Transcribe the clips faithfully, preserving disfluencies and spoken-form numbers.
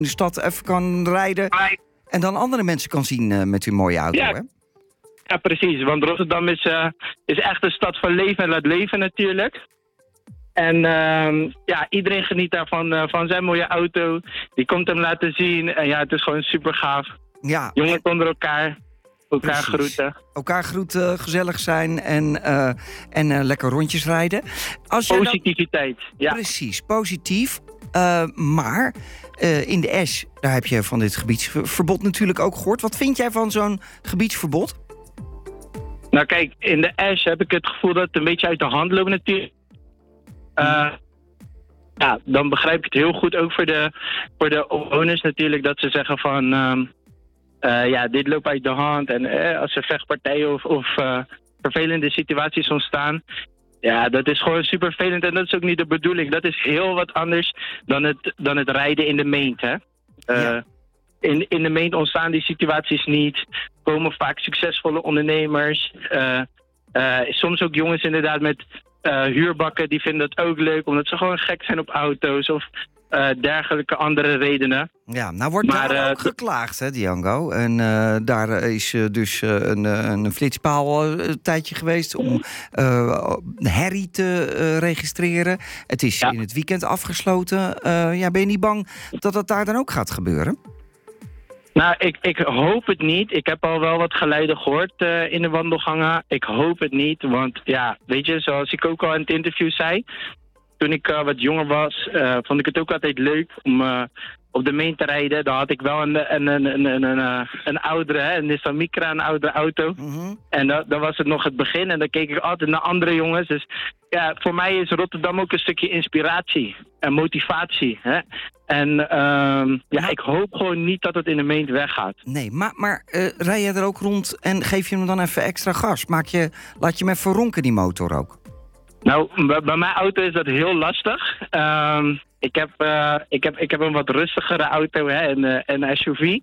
de stad even kan rijden. En dan andere mensen kan zien uh, met uw mooie auto, ja. hè? Ja, precies. Want Rotterdam is, uh, is echt een stad van leven en laat leven natuurlijk. En uh, ja, iedereen geniet daarvan uh, van zijn mooie auto. Die komt hem laten zien. En ja, het is gewoon super gaaf. Ja, jongens en... onder elkaar. Elkaar Precies. groeten. Elkaar groeten, gezellig zijn en, uh, en uh, lekker rondjes rijden. Als Positiviteit, dan... ja. Precies, positief. Uh, maar uh, in de Esch, daar heb je van dit gebiedsverbod natuurlijk ook gehoord. Wat vind jij van zo'n gebiedsverbod? Nou kijk, in de Esch heb ik het gevoel dat het een beetje uit de hand loopt natuurlijk. Uh, ja, dan begrijp ik het heel goed ook voor de, voor de bewoners natuurlijk dat ze zeggen van... Um, Uh, ja, dit loopt uit de hand. En uh, als er vechtpartijen of, of uh, vervelende situaties ontstaan... ja, dat is gewoon super vervelend. En dat is ook niet de bedoeling. Dat is heel wat anders dan het, dan het rijden in de meent, hè. Uh, ja. in, in de meent ontstaan die situaties niet. Komen vaak succesvolle ondernemers. Uh, uh, soms ook jongens inderdaad met uh, huurbakken. Die vinden dat ook leuk. Omdat ze gewoon gek zijn op auto's of... Uh, dergelijke andere redenen. Ja, nou wordt maar, daar uh, ook geklaagd, hè, Django. En uh, daar is uh, dus uh, een, een flitspaal uh, een tijdje geweest om uh, herrie te uh, registreren. Het is ja. in het weekend afgesloten. Uh, ja, ben je niet bang dat dat daar dan ook gaat gebeuren? Nou, ik, ik hoop het niet. Ik heb al wel wat geluiden gehoord uh, in de wandelgangen. Ik hoop het niet, want ja, weet je, zoals ik ook al in het interview zei... Toen ik uh, wat jonger was, uh, vond ik het ook altijd leuk om uh, op de Main te rijden. Dan had ik wel een, een, een, een, een, een, een oudere, hè, een Nissan Micra, een oudere auto. Mm-hmm. En uh, dan was het nog het begin en dan keek ik altijd naar andere jongens. Dus ja, voor mij is Rotterdam ook een stukje inspiratie en motivatie. Hè? En uh, ja, ik hoop gewoon niet dat het in de Main weggaat. Nee, maar, maar uh, rij je er ook rond en geef je hem dan even extra gas? Maak je, laat je hem even ronken, die motor ook? Nou, bij, bij mijn auto is dat heel lastig. Um, ik, heb, uh, ik, heb, ik heb een wat rustigere auto, hè, een, een S U V.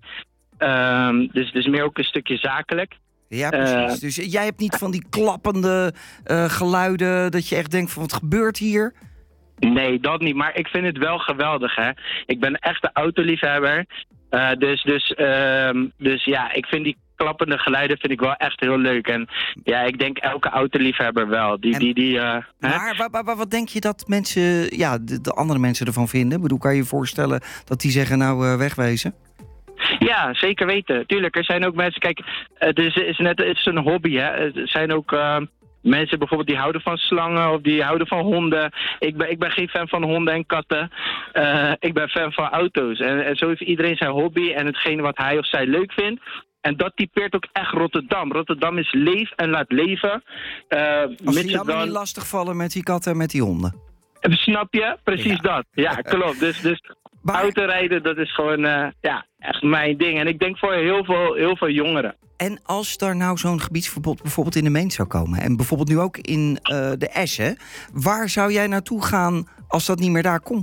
Um, dus, dus meer ook een stukje zakelijk. Ja, precies. Uh, dus jij hebt niet van die klappende uh, geluiden dat je echt denkt van wat gebeurt hier? Nee, dat niet. Maar ik vind het wel geweldig, hè. Ik ben echt een autoliefhebber. Uh, dus, dus, uh, dus ja, ik vind die klappende geluiden vind ik wel echt heel leuk. En ja, ik denk elke autoliefhebber wel. Die, en, die, die, uh, maar wa, wa, wa, wat denk je dat mensen, ja, de, de andere mensen ervan vinden? Ik bedoel, kan je je voorstellen dat die zeggen nou uh, wegwezen? Ja, zeker weten. Tuurlijk, er zijn ook mensen, kijk, het is, is net het is een hobby, hè. Er zijn ook... Uh, Mensen bijvoorbeeld die houden van slangen of die houden van honden. Ik ben, ik ben geen fan van honden en katten. Uh, ik ben fan van auto's. En, en zo heeft iedereen zijn hobby en hetgene wat hij of zij leuk vindt. En dat typeert ook echt Rotterdam. Rotterdam is leef en laat leven. Uh, Als ze jou dan... niet lastigvallen met die katten en met die honden. Snap je? Precies ja. dat. Ja, klopt. Dus, dus maar... autorijden, dat is gewoon uh, ja, echt mijn ding. En ik denk voor heel veel, heel veel jongeren. En als daar nou zo'n gebiedsverbod bijvoorbeeld in de Meent zou komen... en bijvoorbeeld nu ook in uh, de Eschen... waar zou jij naartoe gaan als dat niet meer daar kon?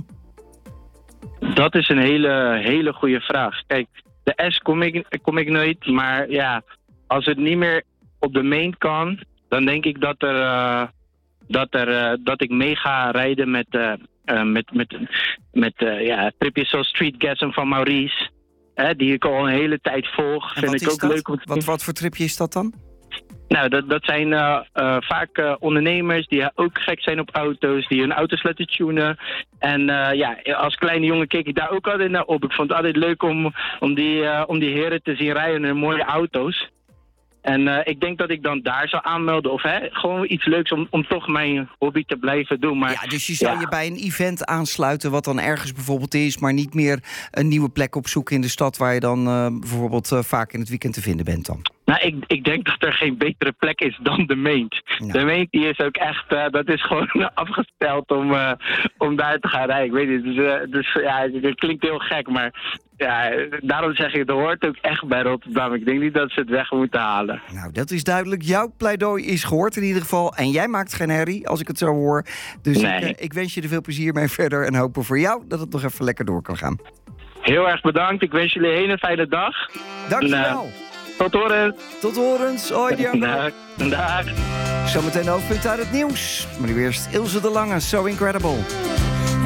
Dat is een hele, hele goede vraag. Kijk, de Esch kom ik, kom ik nooit, maar ja... als het niet meer op de Meent kan... dan denk ik dat, er, uh, dat, er, uh, dat ik mee ga rijden met... Uh, uh, met, met, met uh, ja, tripjes zoals Street Gasm van Maurice... Hè, die ik al een hele tijd volg. En vind wat ik is ook dat? leuk om te wat, wat voor tripje is dat dan? Nou, dat, dat zijn uh, uh, vaak uh, ondernemers die ook gek zijn op auto's, die hun auto's laten tunen. En uh, ja, als kleine jongen keek ik daar ook altijd naar op. Ik vond het altijd leuk om, om, die, uh, om die heren te zien rijden in mooie auto's. En uh, ik denk dat ik dan daar zou aanmelden. Of hè, gewoon iets leuks om, om toch mijn hobby te blijven doen. Maar, ja, dus je zou ja. je bij een event aansluiten wat dan ergens bijvoorbeeld is... maar niet meer een nieuwe plek opzoeken in de stad... waar je dan uh, bijvoorbeeld uh, vaak in het weekend te vinden bent dan? Nou, ik, ik denk dat er geen betere plek is dan de Meent. Ja. De Meent die is ook echt, uh, dat is gewoon afgesteld om, uh, om daar te gaan rijden. Ik weet niet, dus, uh, dus ja, het klinkt heel gek, maar ja, daarom zeg ik, het hoort ook echt bij Rotterdam. Ik denk niet dat ze het weg moeten halen. Nou, dat is duidelijk. Jouw pleidooi is gehoord in ieder geval. En jij maakt geen herrie, als ik het zo hoor. Dus nee. ik, uh, ik wens je er veel plezier mee verder en hopen voor jou dat het nog even lekker door kan gaan. Heel erg bedankt. Ik wens jullie een hele fijne dag. Dankjewel. En, uh, Tot horens. Tot horens. Hoi, Django. Dag. Dag. Zometeen de hoofdpunten uit het nieuws. Maar nu eerst Ilse de Lange, So Incredible.